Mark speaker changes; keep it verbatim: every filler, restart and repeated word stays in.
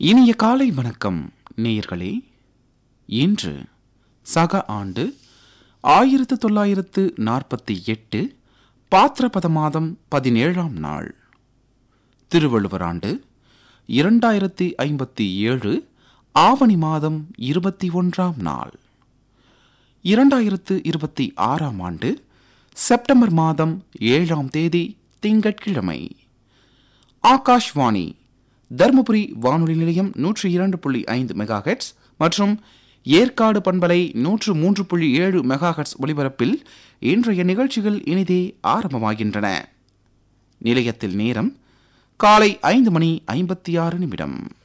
Speaker 1: இனிய காலை வணக்கம் நேயர்களே. இன்று சக ஆண்டு ஆயிரத்து தொள்ளாயிரத்து நாற்பத்தி எட்டு பாத்திரபத மாதம் பதினேழாம் நாள், திருவள்ளுவர் ஆண்டு இரண்டாயிரத்தி ஐம்பத்தி ஏழு ஆவணி மாதம் இருபத்தி ஒன்றாம் நாள், இரண்டாயிரத்து இருபத்தி ஆறாம் ஆண்டு செப்டம்பர் மாதம் ஏழாம் தேதி திங்கட்கிழமை. ஆகாஷ்வாணி தர்மபுரி வானொலி நிலையம் நூற்றி இரண்டு புள்ளி ஐந்து மெகா ஹெர்ட்ஸ் மற்றும் ஏற்காடு பண்பலை நூற்று மூன்று புள்ளி ஏழு மெகா ஹெர்ட்ஸ் ஒலிபரப்பில் இன்றைய நிகழ்ச்சிகள் இனிதே ஆரம்பமாகின்றன. நிலையத்தில் நேரம் காலை ஐந்து மணி ஐம்பத்தி ஆறு நிமிடம்.